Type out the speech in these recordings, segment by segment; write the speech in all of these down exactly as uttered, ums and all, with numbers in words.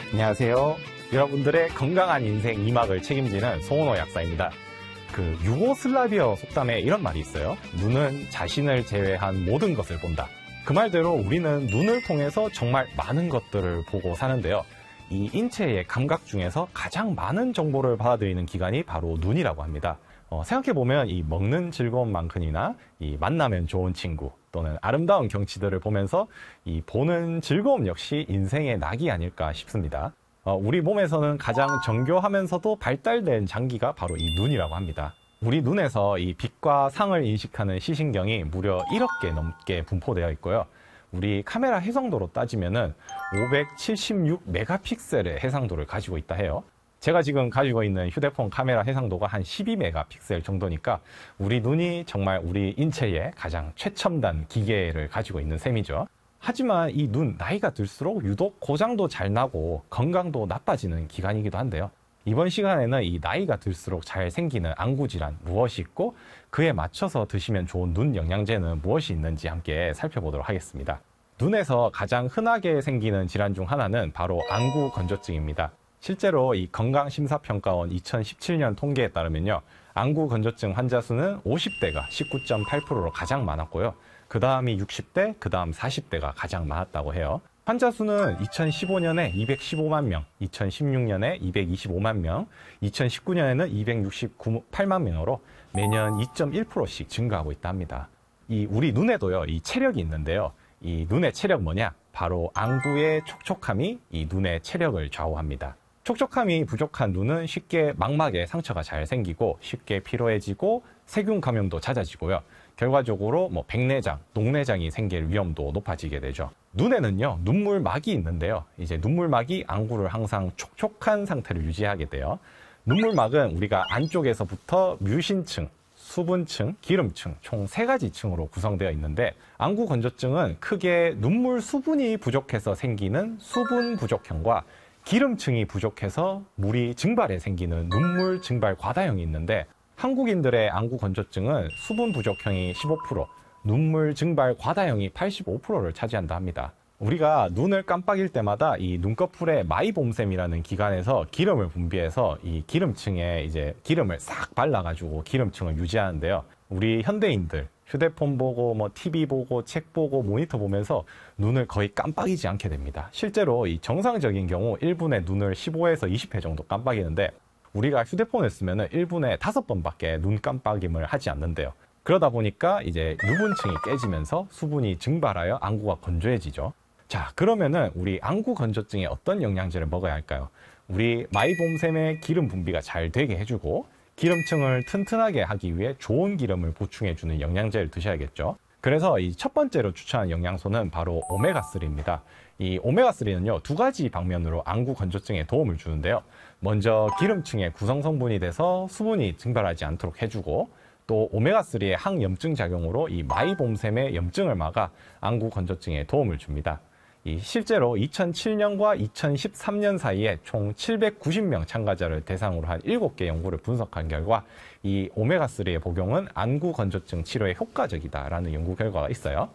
안녕하세요. 여러분들의 건강한 인생 이 막을 책임지는 송은호 약사입니다. 그 유고슬라비아 속담에 이런 말이 있어요. 눈은 자신을 제외한 모든 것을 본다. 그 말대로 우리는 눈을 통해서 정말 많은 것들을 보고 사는데요. 이 인체의 감각 중에서 가장 많은 정보를 받아들이는 기관이 바로 눈이라고 합니다. 어, 생각해보면 이 먹는 즐거움만큼이나 이 만나면 좋은 친구 또는 아름다운 경치들을 보면서 이 보는 즐거움 역시 인생의 낙이 아닐까 싶습니다. 어, 우리 몸에서는 가장 정교하면서도 발달된 장기가 바로 이 눈이라고 합니다. 우리 눈에서 이 빛과 상을 인식하는 시신경이 무려 일억 개 넘게 분포되어 있고요. 우리 카메라 해상도로 따지면은 오백칠십육 메가픽셀의 해상도를 가지고 있다 해요. 제가 지금 가지고 있는 휴대폰 카메라 해상도가 한 십이 메가픽셀 정도니까 우리 눈이 정말 우리 인체의 가장 최첨단 기계를 가지고 있는 셈이죠. 하지만 이 눈 나이가 들수록 유독 고장도 잘 나고 건강도 나빠지는 기관이기도 한데요. 이번 시간에는 이 나이가 들수록 잘 생기는 안구질환 무엇이 있고 그에 맞춰서 드시면 좋은 눈 영양제는 무엇이 있는지 함께 살펴보도록 하겠습니다. 눈에서 가장 흔하게 생기는 질환 중 하나는 바로 안구 건조증입니다. 실제로 이 건강심사평가원 이천십칠 년 통계에 따르면요, 안구 건조증 환자 수는 오십 대가 십구 점 팔 퍼센트로 가장 많았고요. 그 다음이 육십 대, 그 다음 사십 대가 가장 많았다고 해요. 환자 수는 이천십오 년에 이백십오만 명, 이천십육 년에 이백이십오만 명, 이천십구 년에는 이백육십팔만 명으로 매년 이 점 일 퍼센트씩 증가하고 있다 합니다. 이 우리 눈에도요, 이 체력이 있는데요. 이 눈의 체력 뭐냐? 바로 안구의 촉촉함이 이 눈의 체력을 좌우합니다. 촉촉함이 부족한 눈은 쉽게 망막에 상처가 잘 생기고 쉽게 피로해지고 세균 감염도 잦아지고요. 결과적으로 뭐 백내장, 녹내장이 생길 위험도 높아지게 되죠. 눈에는요, 눈물막이 있는데요. 이제 눈물막이 안구를 항상 촉촉한 상태를 유지하게 돼요. 눈물막은 우리가 안쪽에서부터 뮤신층, 수분층, 기름층 총 세 가지 층으로 구성되어 있는데 안구 건조증은 크게 눈물 수분이 부족해서 생기는 수분 부족형과 기름층이 부족해서 물이 증발해 생기는 눈물 증발 과다형이 있는데 한국인들의 안구 건조증은 수분 부족형이 십오 퍼센트, 눈물 증발 과다형이 팔십오 퍼센트를 차지한다 합니다. 우리가 눈을 깜빡일 때마다 이 눈꺼풀에 마이봄샘이라는 기관에서 기름을 분비해서 이 기름층에 이제 기름을 싹 발라가지고 기름층을 유지하는데요. 우리 현대인들 휴대폰 보고 뭐 티비 보고 책 보고 모니터 보면서 눈을 거의 깜빡이지 않게 됩니다. 실제로 이 정상적인 경우 일 분에 눈을 십오에서 이십 회 정도 깜빡이는데 우리가 휴대폰을 쓰면은 일 분에 다섯 번밖에 눈 깜빡임을 하지 않는데요. 그러다 보니까 이제 유분층이 깨지면서 수분이 증발하여 안구가 건조해지죠. 자, 그러면은 우리 안구 건조증에 어떤 영양제를 먹어야 할까요? 우리 마이봄샘의 기름 분비가 잘 되게 해주고 기름층을 튼튼하게 하기 위해 좋은 기름을 보충해주는 영양제를 드셔야겠죠. 그래서 이 첫 번째로 추천한 영양소는 바로 오메가삼입니다. 이 오메가삼은요, 두 가지 방면으로 안구 건조증에 도움을 주는데요. 먼저 기름층의 구성 성분이 돼서 수분이 증발하지 않도록 해주고 또 오메가삼의 항염증 작용으로 이 마이봄샘의 염증을 막아 안구 건조증에 도움을 줍니다. 이 실제로 이천칠 년과 이천십삼 년 사이에 총 칠백구십 명 참가자를 대상으로 한 일곱 개 연구를 분석한 결과 이 오메가삼의 복용은 안구 건조증 치료에 효과적이다라는 연구 결과가 있어요.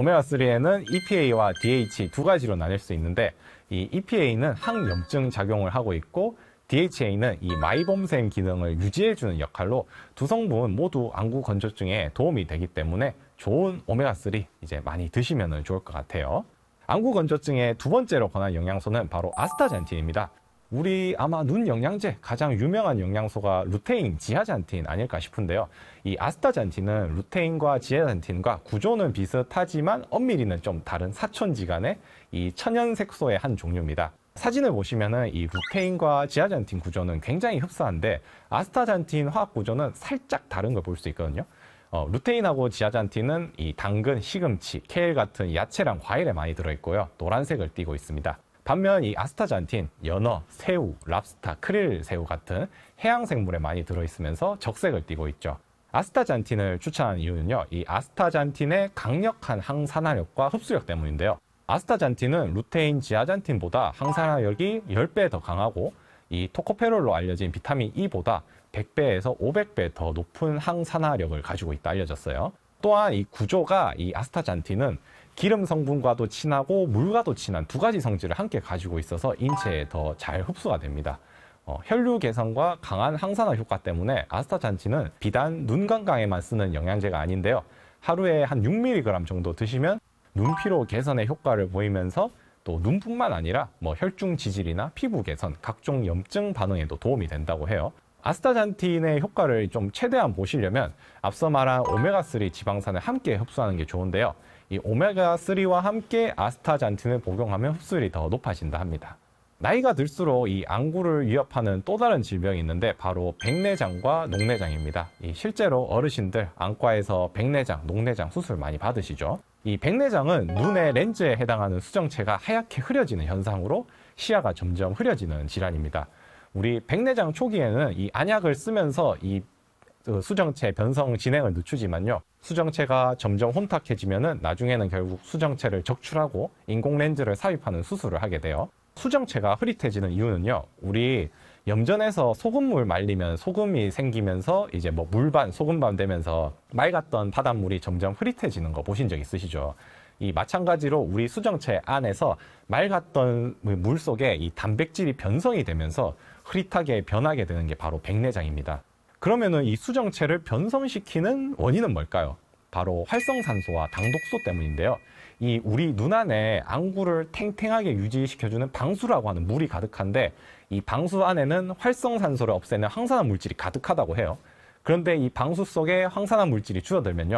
오메가삼에는 이피에이와 디에이치 두 가지로 나뉠 수 있는데 이 이피에이는 항염증 작용을 하고 있고 디에이치에이는 이 마이봄샘 기능을 유지해주는 역할로 두 성분 모두 안구 건조증에 도움이 되기 때문에 좋은 오메가삼 이제 많이 드시면 좋을 것 같아요. 안구 건조증의 두 번째로 권한 영양소는 바로 아스타잔틴입니다. 우리 아마 눈 영양제 가장 유명한 영양소가 루테인, 지아잔틴 아닐까 싶은데요. 이 아스타잔틴은 루테인과 지아잔틴과 구조는 비슷하지만 엄밀히는 좀 다른 사촌지간의 이 천연색소의 한 종류입니다. 사진을 보시면은 이 루테인과 지아잔틴 구조는 굉장히 흡사한데 아스타잔틴 화학 구조는 살짝 다른 걸 볼 수 있거든요. 어, 루테인하고 지아잔틴은 이 당근, 시금치, 케일 같은 야채랑 과일에 많이 들어있고요. 노란색을 띠고 있습니다. 반면 이 아스타잔틴, 연어, 새우, 랍스타, 크릴 새우 같은 해양생물에 많이 들어있으면서 적색을 띠고 있죠. 아스타잔틴을 추천하는 이유는요, 이 아스타잔틴의 강력한 항산화력과 흡수력 때문인데요. 아스타잔틴은 루테인, 지아잔틴보다 항산화력이 십 배 더 강하고 이 토코페롤로 알려진 비타민 E보다 백 배에서 오백 배 더 높은 항산화력을 가지고 있다 알려졌어요. 또한 이 구조가 이 아스타잔틴은 기름 성분과도 친하고 물과도 친한 두 가지 성질을 함께 가지고 있어서 인체에 더 잘 흡수가 됩니다. 어, 혈류 개선과 강한 항산화 효과 때문에 아스타잔틴은 비단 눈 건강에만 쓰는 영양제가 아닌데요. 하루에 한 육 밀리그램 정도 드시면 눈피로 개선의 효과를 보이면서 또 눈뿐만 아니라 뭐 혈중 지질이나 피부 개선, 각종 염증 반응에도 도움이 된다고 해요. 아스타잔틴의 효과를 좀 최대한 보시려면 앞서 말한 오메가삼 지방산을 함께 흡수하는 게 좋은데요. 이 오메가삼과 함께 아스타잔틴을 복용하면 흡수율이 더 높아진다 합니다. 나이가 들수록 이 안구를 위협하는 또 다른 질병이 있는데 바로 백내장과 녹내장입니다. 이 실제로 어르신들 안과에서 백내장, 녹내장 수술 많이 받으시죠. 이 백내장은 눈의 렌즈에 해당하는 수정체가 하얗게 흐려지는 현상으로 시야가 점점 흐려지는 질환입니다. 우리 백내장 초기에는 이 안약을 쓰면서 이 수정체 변성 진행을 늦추지만요. 수정체가 점점 혼탁해지면은 나중에는 결국 수정체를 적출하고 인공 렌즈를 삽입하는 수술을 하게 돼요. 수정체가 흐릿해지는 이유는요. 우리 염전에서 소금물 말리면 소금이 생기면서 이제 뭐 물반, 소금반 되면서 맑았던 바닷물이 점점 흐릿해지는 거 보신 적 있으시죠? 이 마찬가지로 우리 수정체 안에서 맑았던 물 속에 이 단백질이 변성이 되면서 흐릿하게 변하게 되는 게 바로 백내장입니다. 그러면은 이 수정체를 변성시키는 원인은 뭘까요? 바로 활성산소와 당독소 때문인데요. 이 우리 눈 안에 안구를 탱탱하게 유지시켜주는 방수라고 하는 물이 가득한데 이 방수 안에는 활성산소를 없애는 항산화 물질이 가득하다고 해요. 그런데 이 방수 속에 항산화 물질이 줄어들면요.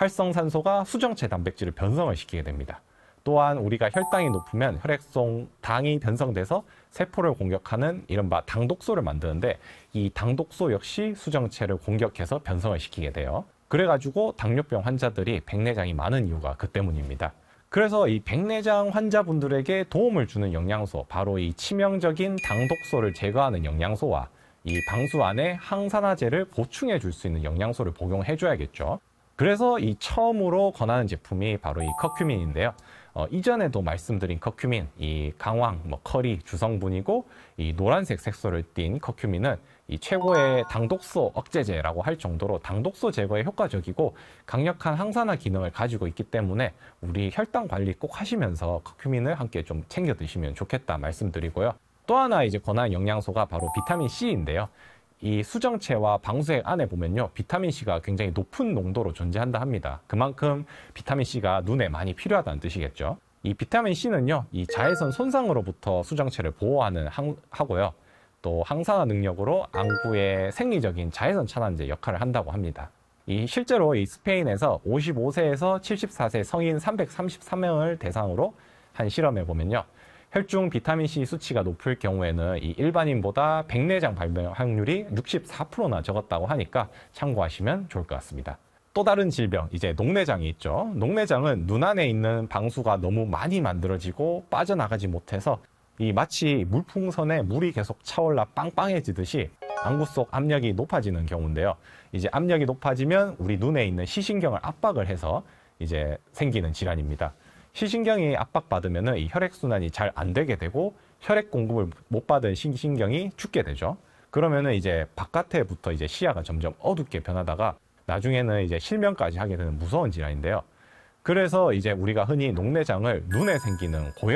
활성산소가 수정체 단백질을 변성을 시키게 됩니다. 또한 우리가 혈당이 높으면 혈액 속 당이 변성돼서 세포를 공격하는 이른바 당독소를 만드는데 이 당독소 역시 수정체를 공격해서 변성을 시키게 돼요. 그래가지고 당뇨병 환자들이 백내장이 많은 이유가 그 때문입니다. 그래서 이 백내장 환자분들에게 도움을 주는 영양소, 바로 이 치명적인 당독소를 제거하는 영양소와 이 방수 안에 항산화제를 보충해 줄 수 있는 영양소를 복용해 줘야겠죠. 그래서 이 처음으로 권하는 제품이 바로 이 커큐민인데요. 어, 이전에도 말씀드린 커큐민, 이 강황, 뭐 커리 주성분이고 이 노란색 색소를 띤 커큐민은 이 최고의 당독소 억제제라고 할 정도로 당독소 제거에 효과적이고 강력한 항산화 기능을 가지고 있기 때문에 우리 혈당 관리 꼭 하시면서 커큐민을 함께 좀 챙겨 드시면 좋겠다 말씀드리고요. 또 하나 이제 권하는 영양소가 바로 비타민 C인데요. 이 수정체와 방수액 안에 보면요. 비타민 C가 굉장히 높은 농도로 존재한다 합니다. 그만큼 비타민 C가 눈에 많이 필요하다는 뜻이겠죠. 이 비타민 C는요. 이 자외선 손상으로부터 수정체를 보호하는 항, 하고요. 또 항산화 능력으로 안구의 생리적인 자외선 차단제 역할을 한다고 합니다. 이 실제로 이 스페인에서 오십오 세에서 칠십사 세 성인 삼백삼십삼 명을 대상으로 한 실험에 보면요. 혈중 비타민C 수치가 높을 경우에는 이 일반인보다 백내장 발병 확률이 육십사 퍼센트나 적었다고 하니까 참고하시면 좋을 것 같습니다. 또 다른 질병, 이제 녹내장이 있죠. 녹내장은 눈 안에 있는 방수가 너무 많이 만들어지고 빠져나가지 못해서 이 마치 물풍선에 물이 계속 차올라 빵빵해지듯이 안구 속 압력이 높아지는 경우인데요. 이제 압력이 높아지면 우리 눈에 있는 시신경을 압박을 해서 이제 생기는 질환입니다. 시신경이 압박받으면 이 혈액순환이 잘 안 되게 되고 혈액 공급을 못 받은 시신경이 죽게 되죠. 그러면은 이제 바깥에부터 이제 시야가 점점 어둡게 변하다가 나중에는 이제 실명까지 하게 되는 무서운 질환인데요. 그래서 이제 우리가 흔히 녹내장을 눈에 생기는 고혈